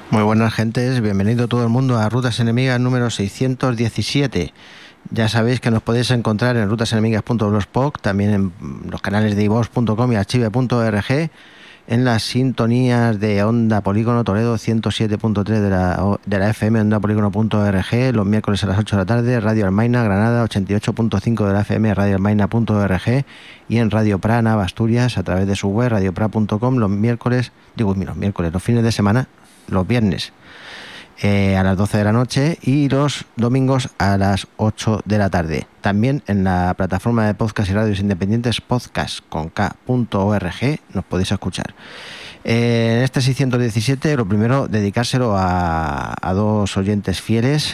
Muy buenas gentes, bienvenido todo el mundo a Rutas Enemigas número 617. Ya sabéis que nos podéis encontrar en rutasenemigas.blogspot, también en los canales de iVoox.com y archive.org, en las sintonías de Onda Polígono Toledo 107.3 de la FM, ondapolígono.org, los miércoles a las 8 de la tarde, Radio Almaina Granada 88.5 de la FM, radioalmaina.org, y en Radio Pra Nava Asturias a través de su web radiopra.com los fines de semana, los viernes a las 12 de la noche y los domingos a las 8 de la tarde. También en la plataforma de podcast y radios independientes podcast.org nos podéis escuchar. En este 617, lo primero, dedicárselo a dos oyentes fieles,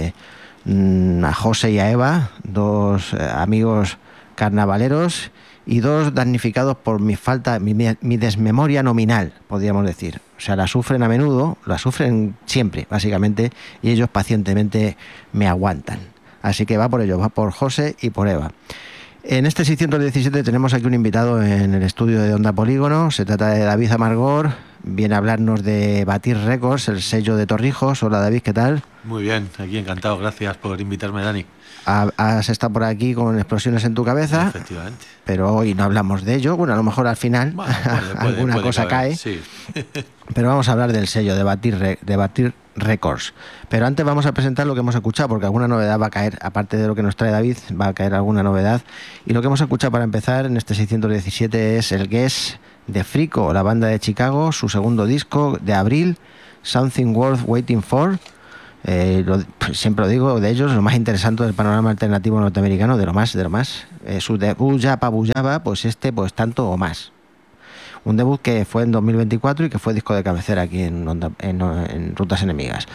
a José y a Eva, dos amigos carnavaleros y dos damnificados por mi desmemoria nominal, podríamos decir. O sea, la sufren a menudo, la sufren siempre, básicamente, y ellos pacientemente me aguantan. Así que va por ellos, va por José y por Eva. En este 617 tenemos aquí un invitado en el estudio de Onda Polígono. Se trata de David Amargor. Viene a hablarnos de Batir Records, el sello de Torrijos. Hola David, ¿qué tal? Muy bien, aquí encantado. Gracias por invitarme, Dani. Has estado por aquí con explosiones en tu cabeza. Efectivamente. Pero hoy no hablamos de ello. Bueno, a lo mejor al final alguna cosa cae. Sí. Pero vamos a hablar del sello de Batir Records. Pero antes vamos a presentar lo que hemos escuchado, porque alguna novedad va a caer, aparte de lo que nos trae David, va a caer alguna novedad. Y lo que hemos escuchado para empezar en este 617 es el Guess de Frico, la banda de Chicago, su segundo disco de abril, Something Worth Waiting For. Siempre lo digo de ellos, lo más interesante del panorama alternativo norteamericano, de lo más. Su debut Yapa Buyaba, pues pues tanto o más. Un debut que fue en 2024 y que fue disco de cabecera aquí en Rutas Enemigas.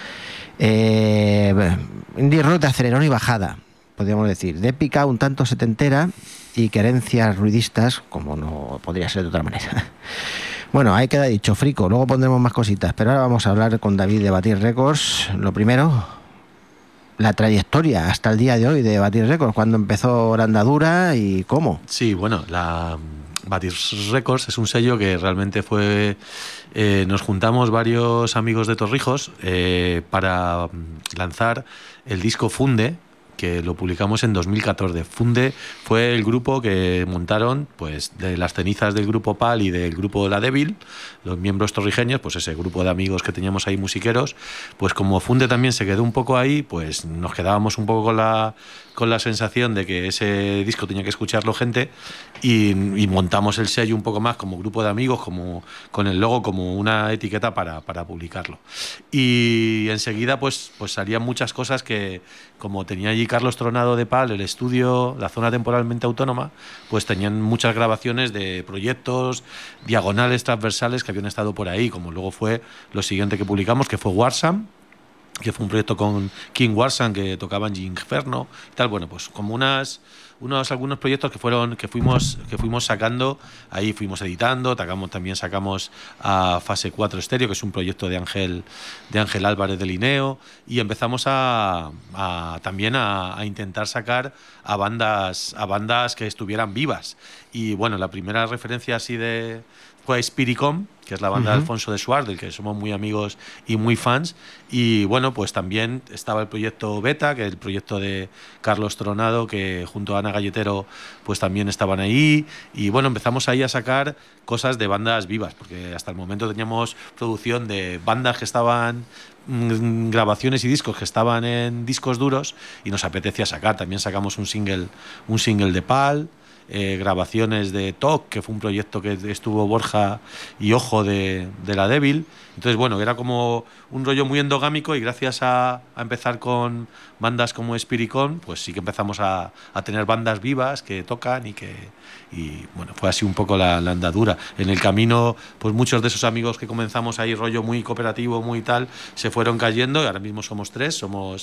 Indie rock de acelerón y bajada, podríamos decir, de épica un tanto setentera y querencias ruidistas, como no podría ser de otra manera. Bueno, ahí queda dicho, Frico, luego pondremos más cositas, pero ahora vamos a hablar con David de Batir Records. Lo primero, la trayectoria hasta el día de hoy de Batir Records, cuándo empezó la andadura y cómo. Sí, bueno, Batir Records es un sello que realmente fue... nos juntamos varios amigos de Torrijos para lanzar el disco Funde, que lo publicamos en 2014. Funde fue el grupo que montaron, pues, de las cenizas del grupo PAL y del grupo La Débil, los miembros torrijeños, pues ese grupo de amigos que teníamos ahí musiqueros, pues como Funde también se quedó un poco ahí, pues nos quedábamos un poco con la sensación de que ese disco tenía que escucharlo gente y montamos el sello un poco más como grupo de amigos, como con el logo como una etiqueta para publicarlo. Y enseguida pues salían muchas cosas que, como tenía allí Carlos Tronado de PAL, el estudio, la zona temporalmente autónoma, pues tenían muchas grabaciones de proyectos diagonales, transversales que habían estado por ahí, como luego fue lo siguiente que publicamos, que fue Warsam, que fue un proyecto con King Warsam que tocaban Inferno y tal. Bueno, pues como algunos proyectos que fuimos sacando, ahí fuimos editando, también sacamos a Fase 4 Estéreo, que es un proyecto de Ángel Álvarez de Lineo, y empezamos también a intentar sacar a bandas que estuvieran vivas. Y bueno, la primera referencia así fue Spiricom, que es la banda de Alfonso de Suárez, del que somos muy amigos y muy fans. Y bueno, pues también estaba el proyecto Beta, que es el proyecto de Carlos Tronado, que junto a Ana Galletero pues también estaban ahí. Y bueno, empezamos ahí a sacar cosas de bandas vivas, porque hasta el momento teníamos producción de bandas que estaban, grabaciones y discos que estaban en discos duros, y nos apetecía sacar. También sacamos un single de PAL, grabaciones de TOC, que fue un proyecto que estuvo Borja y Ojo de La Débil. Entonces, bueno, era como un rollo muy endogámico, y gracias a empezar con bandas como Spiricon, pues sí que empezamos a tener bandas vivas que tocan y bueno, fue así un poco la andadura. En el camino, pues muchos de esos amigos que comenzamos ahí, rollo muy cooperativo, muy tal, se fueron cayendo, y ahora mismo somos tres.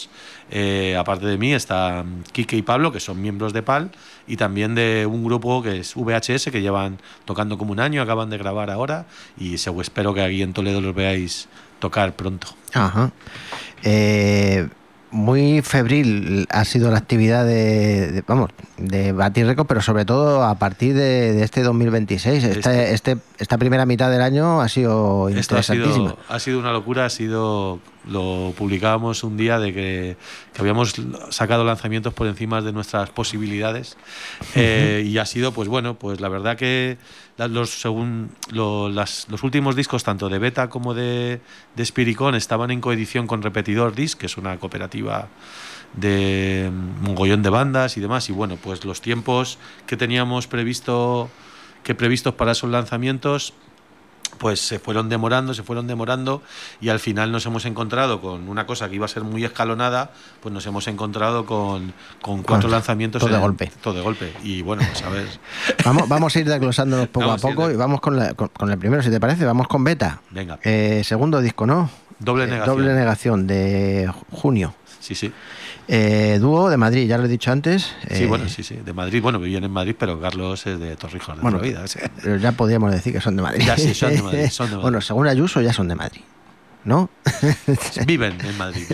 Aparte de mí, está Quique y Pablo, que son miembros de PAL, y también de un grupo que es VHS, que llevan tocando como un año, acaban de grabar ahora, y espero que aquí en Toledo los veáis tocar pronto. Ajá. muy febril ha sido la actividad de Batir Records, pero sobre todo a partir de este 2026. Esta primera mitad del año ha sido interesantísima. Ha sido una locura, lo publicábamos un día de que habíamos sacado lanzamientos por encima de nuestras posibilidades y ha sido, pues bueno, pues la verdad que los últimos discos, tanto de Beta como de Spiricon, estaban en coedición con Repetidor Disc, que es una cooperativa de mogollón de bandas y demás, y bueno, pues los tiempos que teníamos previstos para esos lanzamientos pues se fueron demorando y al final nos hemos encontrado con una cosa que iba a ser muy escalonada, pues nos hemos encontrado con 4 lanzamientos todo de golpe. Todo de golpe. Y bueno, pues a ver. Vamos a ir desglosándonos poco a poco y vamos con el primero, si te parece. Vamos con Beta. Venga. Segundo disco, ¿no? Doble negación de junio. Sí. Dúo de Madrid, ya lo he dicho antes. Sí, de Madrid. Bueno, vivían en Madrid, pero Carlos es de Torrijos de toda la vida. ¿Sí? Pero ya podríamos decir que son de Madrid. Ya sí, son de Madrid. Bueno, según Ayuso ya son de Madrid, ¿no? Viven en Madrid.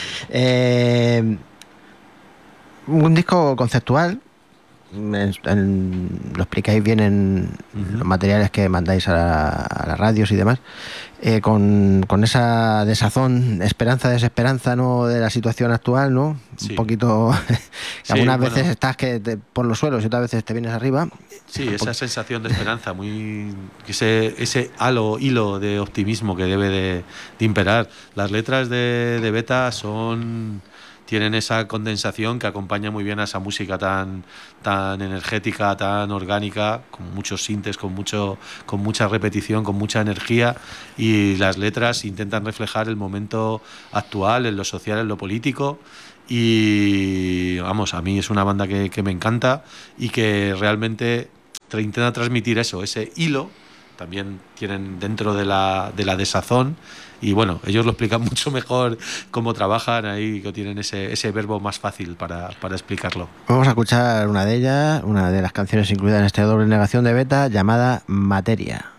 Un disco conceptual. Lo explicáis bien en los materiales que mandáis a las radios y demás, con esa desazón, esperanza, desesperanza, ¿no?, de la situación actual, ¿no? Sí. Un poquito que algunas veces estás por los suelos y otras veces te vienes arriba. Sí, esa sensación de esperanza, ese hilo de optimismo que debe de imperar. Las letras de Beta tienen esa condensación que acompaña muy bien a esa música tan energética, tan orgánica, con muchos sintes, con mucha repetición, con mucha energía, y las letras intentan reflejar el momento actual en lo social, en lo político, y vamos, a mí es una banda que me encanta y que realmente intenta transmitir ese hilo. También tienen dentro de la desazón, y bueno, ellos lo explican mucho mejor cómo trabajan ahí, que tienen ese verbo más fácil para explicarlo. Vamos a escuchar una de ellas, una de las canciones incluidas en este doble negación de Beta, llamada Materia.